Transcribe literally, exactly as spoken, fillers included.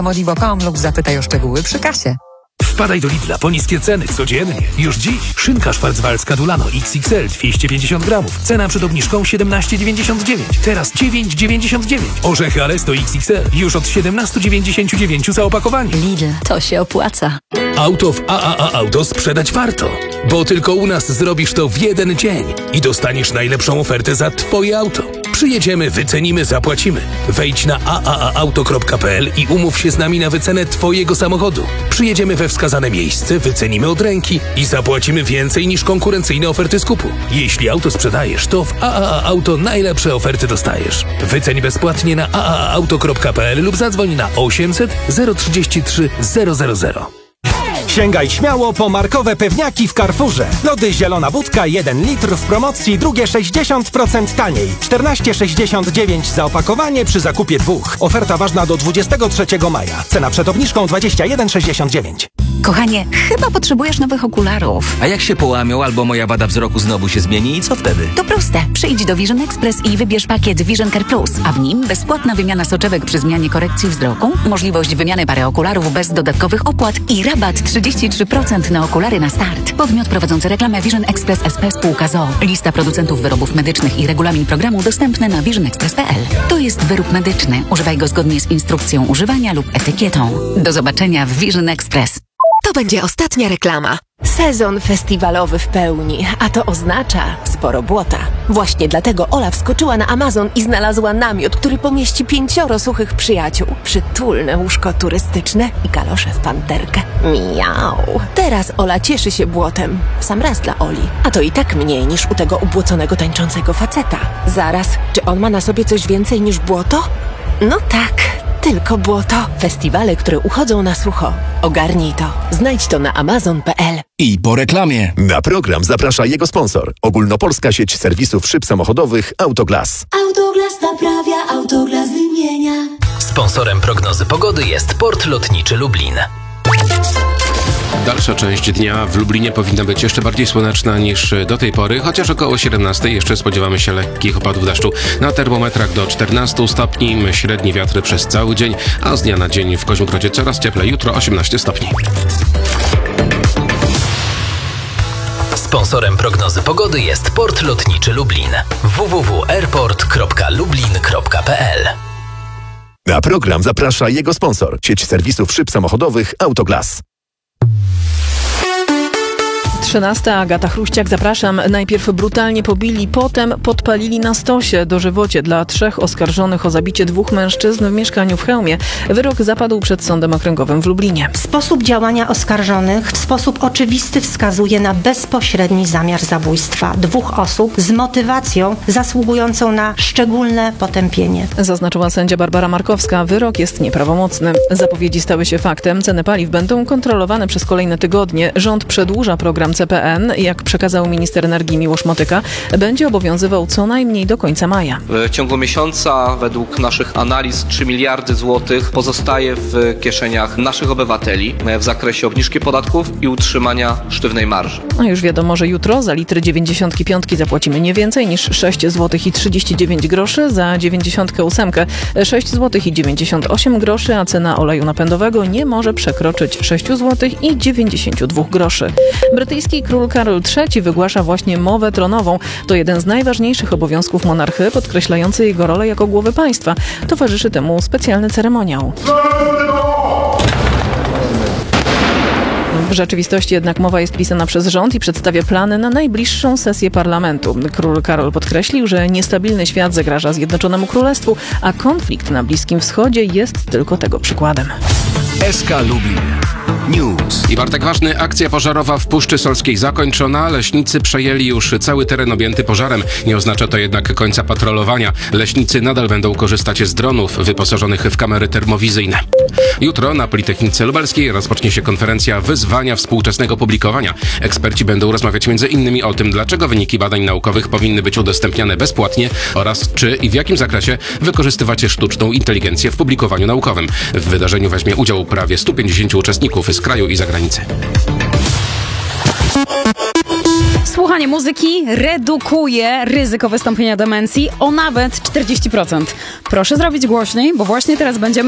Modivo kropka com lub zapytaj o szczegóły przy kasie. Wpadaj do Lidla po niskie ceny codziennie. Już dziś szynka szwarcwalska Dulano X X L dwieście pięćdziesiąt gramów. Cena przed obniżką siedemnaście dziewięćdziesiąt dziewięć. Teraz dziewięć dziewięćdziesiąt dziewięć. Orzechy Alesto X X L już od siedemnaście dziewięćdziesiąt dziewięć za opakowanie. Lidl, to się opłaca. Auto w A A A Auto sprzedać warto. Bo tylko u nas zrobisz to w jeden dzień i dostaniesz najlepszą ofertę za Twoje auto. Przyjedziemy, wycenimy, zapłacimy. Wejdź na a a a auto kropka p l i umów się z nami na wycenę Twojego samochodu. Przyjedziemy we wskazane miejsce, wycenimy od ręki i zapłacimy więcej niż konkurencyjne oferty skupu. Jeśli auto sprzedajesz, to w A A A Auto najlepsze oferty dostajesz. Wyceń bezpłatnie na a a a auto kropka p l lub zadzwoń na osiemset zero trzydzieści trzy zero zero zero. Sięgaj śmiało po markowe pewniaki w Carrefourze. Lody Zielona Budka jeden litr w promocji, drugie sześćdziesiąt procent taniej. czternaście sześćdziesiąt dziewięć za opakowanie przy zakupie dwóch. Oferta ważna do dwudziestego trzeciego maja. Cena przed obniżką dwadzieścia jeden sześćdziesiąt dziewięć. Kochanie, chyba potrzebujesz nowych okularów. A jak się połamią albo moja wada wzroku znowu się zmieni i co wtedy? To proste. Przyjdź do Vision Express i wybierz pakiet Vision Care Plus, a w nim bezpłatna wymiana soczewek przy zmianie korekcji wzroku, możliwość wymiany pary okularów bez dodatkowych opłat i rabat trzydzieści trzy procent na okulary na start. Podmiot prowadzący reklamę Vision Express S P spółka z o o. Lista producentów wyrobów medycznych i regulamin programu dostępne na vision express kropka p l. To jest wyrób medyczny. Używaj go zgodnie z instrukcją używania lub etykietą. Do zobaczenia w Vision Express. To będzie ostatnia reklama. Sezon festiwalowy w pełni, a to oznacza sporo błota. Właśnie dlatego Ola wskoczyła na Amazon i znalazła namiot, który pomieści pięcioro suchych przyjaciół. Przytulne łóżko turystyczne i kalosze w panterkę. Miau. Teraz Ola cieszy się błotem. W sam raz dla Oli. A to i tak mniej niż u tego ubłoconego tańczącego faceta. Zaraz, czy on ma na sobie coś więcej niż błoto? No tak. Tylko błoto. Festiwale, które uchodzą na sucho. Ogarnij to. Znajdź to na amazon kropka p l. I po reklamie. Na program zaprasza jego sponsor. Ogólnopolska sieć serwisów szyb samochodowych Autoglas. Autoglas naprawia, Autoglas wymienia. Sponsorem prognozy pogody jest Port Lotniczy Lublin. Dalsza część dnia w Lublinie powinna być jeszcze bardziej słoneczna niż do tej pory, chociaż około siedemnastej jeszcze spodziewamy się lekkich opadów deszczu. Na termometrach do czternastu stopni, średnie wiatry przez cały dzień, a z dnia na dzień w Koźmikrodzie coraz cieplej, jutro osiemnaście stopni. Sponsorem prognozy pogody jest Port Lotniczy Lublin. w w w kropka airport kropka lublin kropka p l. Na program zaprasza jego sponsor. Sieć serwisów szyb samochodowych Autoglas. trzynasta. Agata Chruściak, zapraszam. Najpierw brutalnie pobili, potem podpalili na stosie. Dożywocie dla trzech oskarżonych o zabicie dwóch mężczyzn w mieszkaniu w Chełmie. Wyrok zapadł przed Sądem Okręgowym w Lublinie. Sposób działania oskarżonych w sposób oczywisty wskazuje na bezpośredni zamiar zabójstwa dwóch osób z motywacją zasługującą na szczególne potępienie. Zaznaczyła sędzia Barbara Markowska. Wyrok jest nieprawomocny. Zapowiedzi stały się faktem. Ceny paliw będą kontrolowane przez kolejne tygodnie. Rząd przedłuża program C P N, jak przekazał minister energii Miłosz Motyka, będzie obowiązywał co najmniej do końca maja. W ciągu miesiąca, według naszych analiz, trzy miliardy złotych pozostaje w kieszeniach naszych obywateli w zakresie obniżki podatków i utrzymania sztywnej marży. A już wiadomo, że jutro za litr dziewięćdziesiątki piątki zapłacimy nie więcej niż sześć złotych i trzydzieści dziewięć groszy, za dziewięćdziesiątkę ósemkę sześć złotych i dziewięćdziesiąt osiem groszy, a cena oleju napędowego nie może przekroczyć sześć złotych i dziewięćdziesiąt dwa groszy. Brytyjski król Karol trzeci wygłasza właśnie mowę tronową. To jeden z najważniejszych obowiązków monarchy, podkreślający jego rolę jako głowy państwa. Towarzyszy temu specjalny ceremoniał. W rzeczywistości jednak mowa jest pisana przez rząd i przedstawia plany na najbliższą sesję parlamentu. Król Karol podkreślił, że niestabilny świat zagraża Zjednoczonemu Królestwu, a konflikt na Bliskim Wschodzie jest tylko tego przykładem. S K Lublin News. I Bartek Ważny, akcja pożarowa w Puszczy Solskiej zakończona. Leśnicy przejęli już cały teren objęty pożarem. Nie oznacza to jednak końca patrolowania. Leśnicy nadal będą korzystać z dronów wyposażonych w kamery termowizyjne. Jutro na Politechnice Lubelskiej rozpocznie się konferencja Wyzwania współczesnego publikowania. Eksperci będą rozmawiać między innymi o tym, dlaczego wyniki badań naukowych powinny być udostępniane bezpłatnie oraz czy i w jakim zakresie wykorzystywać sztuczną inteligencję w publikowaniu naukowym. W wydarzeniu weźmie udział prawie stu pięćdziesięciu uczestników z kraju i zagranicy. Słuchanie muzyki redukuje ryzyko wystąpienia demencji o nawet czterdzieści procent. Proszę zrobić głośniej, bo właśnie teraz będziemy